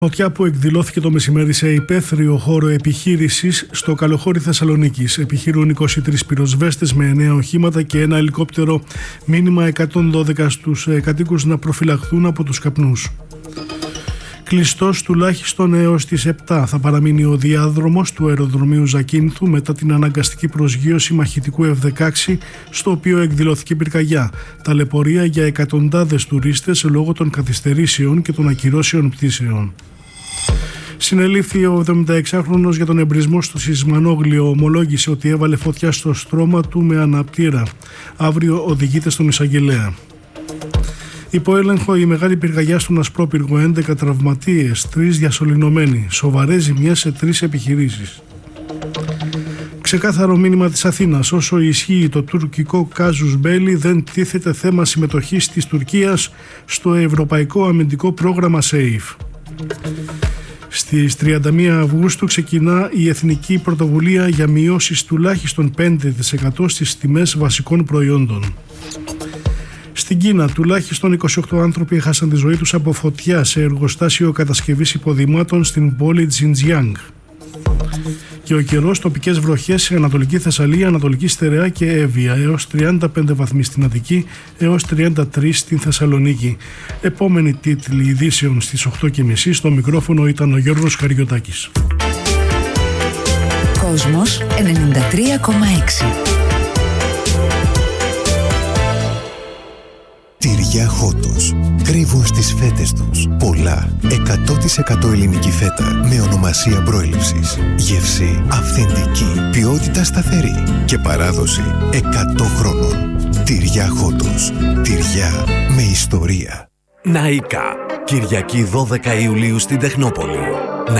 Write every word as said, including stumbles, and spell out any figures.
Φωτιά που εκδηλώθηκε το μεσημέρι σε υπαίθριο χώρο επιχείρησης στο Καλοχώρι Θεσσαλονίκης. Επιχειρούν είκοσι τρεις πυροσβέστες με εννέα οχήματα και ένα ελικόπτερο. Μήνυμα εκατόν δώδεκα στους κατοίκους να προφυλαχθούν από τους καπνούς. Κλειστός τουλάχιστον έως τις επτά θα παραμείνει ο διάδρομος του αεροδρομίου Ζακίνθου μετά την αναγκαστική προσγείωση μαχητικού εφ δεκαέξι, στο οποίο εκδηλώθηκε πυρκαγιά. Ταλαιπωρία για εκατοντάδες τουρίστες λόγω των καθυστερήσεων και των ακυρώσεων πτήσεων. Συνελήφθη ο εβδομηνταεξάχρονος για τον εμπρισμό στο Σισμανόγλιο. Ομολόγησε ότι έβαλε φωτιά στο στρώμα του με αναπτήρα. Αύριο οδηγείται στον εισαγγελέα. Υπό έλεγχο η μεγάλη πυρκαγιά στον Ασπρόπυργο, έντεκα τραυματίες, τρεις διασωληνωμένοι, σοβαρές ζημιές σε τρεις επιχειρήσεις. Ξεκάθαρο μήνυμα της Αθήνας: όσο ισχύει το τουρκικό κάζους μπέλι, δεν τίθεται θέμα συμμετοχής της Τουρκίας στο ευρωπαϊκό αμυντικό πρόγραμμα SAFE. Στις τριάντα μία Αυγούστου ξεκινά η Εθνική Πρωτοβουλία για μειώσεις τουλάχιστον πέντε τοις εκατό στις τιμές βασικών προϊόντων. Στην Κίνα, τουλάχιστον είκοσι οκτώ άνθρωποι έχασαν τη ζωή τους από φωτιά σε εργοστάσιο κατασκευής υποδημάτων στην πόλη Τζιντζιάνγκ. Και ο καιρός, τοπικές βροχές σε Ανατολική Θεσσαλία, Ανατολική Στερεά και Εύβοια, έως τριάντα πέντε βαθμοί στην Αττική, έως τριάντα τρεις στην Θεσσαλονίκη. Επόμενη τίτλη ειδήσεων στις οκτώ και μισή. Στο μικρόφωνο ήταν ο Γιώργος Χαριωτάκης. Κόσμος ενενήντα τρία κόμμα έξι. Τυριά Χότος. Κρύβουν στις φέτες τους πολλά. εκατό τοις εκατό ελληνική φέτα με ονομασία προέλευσης. Γεύση αυθεντική. Ποιότητα σταθερή. Και παράδοση εκατό χρόνων. Τυριά Χότος. Τυριά με ιστορία. Ναΐκα. Κυριακή δώδεκα Ιουλίου στην Τεχνόπολη.